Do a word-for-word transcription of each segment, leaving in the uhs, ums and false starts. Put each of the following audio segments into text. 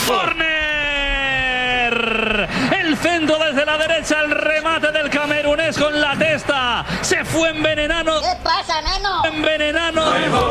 ¡Córner! El centro desde la derecha, el remate del camerunés con la testa. Se fue envenenando. ¿Qué pasa, neno? Envenenando.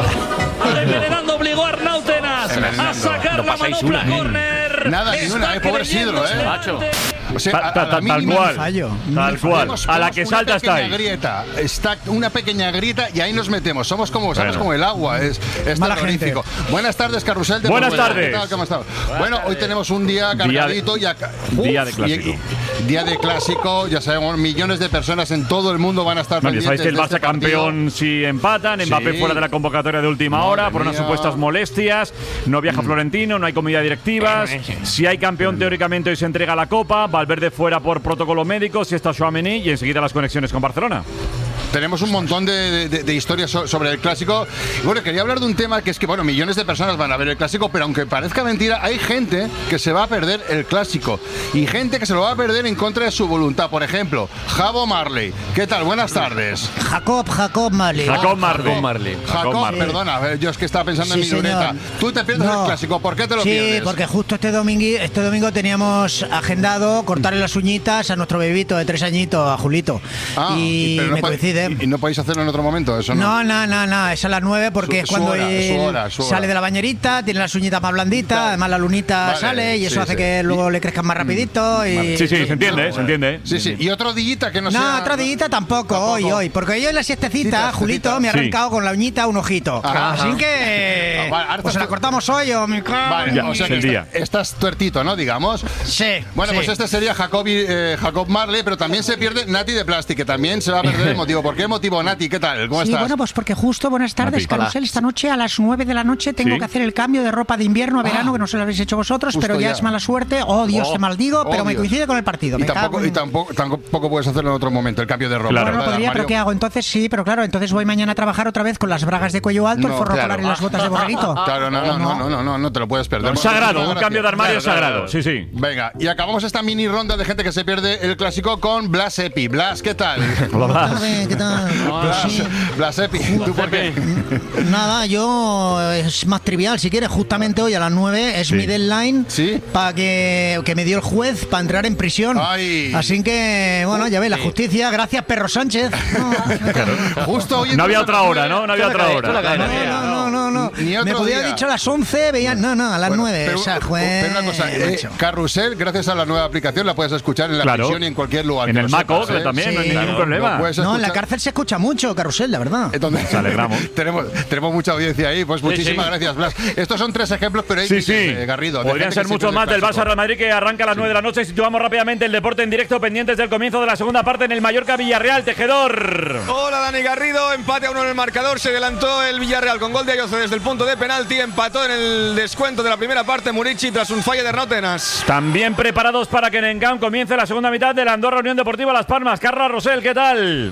Envenenando obligó a Arnautenas a sacar la manopla córner. Nada, ni una, eh, pobre Isidro, eh. Macho. O sea, a, a tal, tal cual, fallo. tal cual. A la que salta está ahí. Grieta, está una pequeña grieta y ahí nos metemos. Somos como, sabes, bueno. como el agua. Es, es terrorífico. Buenas tardes, Carrusel de Buenas Portugal. tardes. ¿Qué tal? ¿Cómo estás? Bueno, hoy tenemos un día cargadito. Día de, y acá, día uf, de clásico. Y, y, día de clásico. Ya sabemos, millones de personas en todo el mundo van a estar no, ya sabéis que el Barça este campeón si empatan, Mbappé sí. fuera de la convocatoria de última Madre hora por unas mía. supuestas molestias, no viaja mm. Florentino, no hay comida directivas. Si hay campeón, teóricamente hoy se entrega la Copa, Valverde fuera por protocolo médico, si está Tchouaméni y enseguida las conexiones con Barcelona. Tenemos un montón de, de, de historias so, sobre el clásico. Bueno, quería hablar de un tema que es que, bueno, millones de personas van a ver el clásico, pero aunque parezca mentira, hay gente que se va a perder el clásico y gente que se lo va a perder en contra de su voluntad. Por ejemplo, Javo Marley. ¿Qué tal? Buenas tardes. Jacob, Jacob Marley. Jacob Marley. Jacob Marley. Jacob, Jacob Marley. Perdona, yo es que estaba pensando sí, en mi luneta. Tú te pierdes no. el clásico, ¿por qué te lo sí, pierdes? Sí, porque justo este domingo, este domingo teníamos agendado cortarle las uñitas a nuestro bebito de tres añitos, a Julito. Ah, y pero no me coincide. Y, y no podéis hacerlo en otro momento, eso no. No, no, no, no, es a las nueve porque su, es cuando su hora, él su hora, su hora. sale de la bañerita, tiene las uñitas más blanditas, vale. además la lunita vale, sale y eso sí, hace sí. que luego y, le crezcan más rapidito. Y, sí, sí, se entiende, se entiende. Sí, sí. Y otro dillita que no, no sea. No, otro dillita tampoco, tampoco, hoy, hoy. Porque yo en la siestecita, Julito, me ha arrancado sí. con la uñita un ojito. Ajá, Así ajá. que. Ah, vale, pues se la cortamos hoy o mi vale, ya, o sea que el día. Está, estás tuertito, ¿no? Digamos. Sí. Bueno, sí. pues este sería Jacobi, eh, Jacob Marley, pero también se pierde Nati de Plastic, que también se va a perder el motivo. ¿Por qué motivo, Nati? ¿Qué tal? ¿Cómo sí, estás? Bueno, pues porque justo, buenas tardes, Carrusel. Esta noche a las nueve de la noche tengo ¿Sí? que hacer el cambio de ropa de invierno a verano, ah, que no se lo habéis hecho vosotros, pero ya, ya es mala suerte. Oh, Dios, oh, te maldigo, oh, pero Dios. me coincide con el partido. Y, me tampoco, cago... y tampoco, tampoco puedes hacerlo en otro momento, el cambio de ropa. Claro, bueno, podría, pero ¿qué hago? Entonces sí, pero claro, entonces voy mañana a trabajar otra vez con las bragas de cuello alto, no, el forro claro. polar y las botas de borreguito. Claro, no, no, no, no, no, no, no te lo puedes perder. No, sagrado, un cambio de armario claro, sagrado. Claro. Sí, sí. Venga, y acabamos esta mini ronda de gente que se pierde el clásico con Blas Epi. Blas, ¿qué tal? Hola, Blas. ¿Qué tal? Blas, sí. Blas Epi, ¿tú por qué? Nada, yo es más trivial, si quieres, justamente hoy a las nueve es sí. mi deadline ¿Sí? para que, que me dio el juez para entrar en prisión. Ay. Así que, bueno, ya ves, la justicia, gracias Perro Sánchez. No, claro. Justo hoy no había otra hora, ¿no? No había otra hora. No, no, no, no, no. Me podía haber dicho a las once, veían, no, no, a las bueno, nueve. Pero, o sea, juez, pero una cosa, eh, Carrusel, gracias a la nueva aplicación, la puedes escuchar en la claro. prisión y en cualquier lugar. En el Maco, ¿eh? también, sí. no hay ningún claro. problema. No, no, en la cárcel se escucha mucho, Carrusel, la verdad. Entonces, nos alegramos. tenemos, tenemos mucha audiencia ahí, pues muchísimas sí, sí. gracias, Blas. Estos son tres ejemplos, pero hay sí, sí. Eh, Garrido. Podrían ser muchos más del Barça Real Madrid que arranca a las sí. nueve de la noche. Situamos rápidamente el deporte en directo, pendientes del comienzo de la segunda parte en el Mallorca Villarreal. Tejedor. Hola, Dani Garrido. Empate a uno en el marcador. Se adelantó el Villarreal con gol de Ayoce desde el punto de penalti. Empató en el descuento de la primera parte Murici tras un fallo de Arnautenas. También preparados para que en Encamp comience la segunda mitad de la Andorra Unión Deportiva Las Palmas. Carla Rosell, ¿qué tal?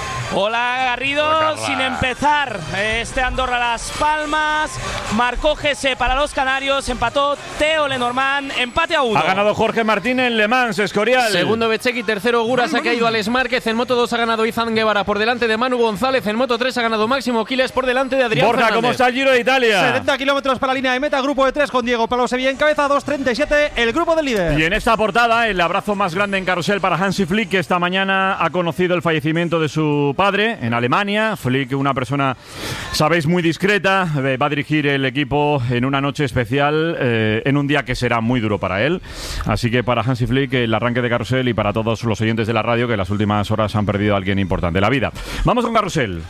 Hola Garrido, Hola, sin empezar este Andorra Las Palmas, marcó Gese para los canarios, empató Teo Lenormand, empate a uno. Ha ganado Jorge Martín en Le Mans, Escorial. Segundo Bechequi, tercero Guras, ha caído Alex Márquez, en Moto dos ha ganado Izan Guevara por delante de Manu González, en Moto tres ha ganado Máximo Quiles por delante de Adrián Borja, Fernández. ¿cómo está el Giro de Italia? setenta kilómetros para la línea de meta, grupo de tres con Diego Pablo Sevilla en cabeza, dos treinta y siete, el grupo del líder. Y en esta portada, el abrazo más grande en carrusel para Hansi Flick, que esta mañana ha conocido el fallecimiento de su padre en Alemania. Flick, una persona, sabéis, muy discreta, eh, va a dirigir el equipo en una noche especial, eh, en un día que será muy duro para él. Así que para Hansi Flick, el arranque de Carrusel, y para todos los oyentes de la radio que en las últimas horas han perdido a alguien importante en la vida. Vamos con Carrusel.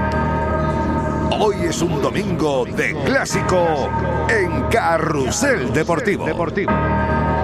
Hoy es un domingo de clásico en Carrusel Deportivo. Deportivo.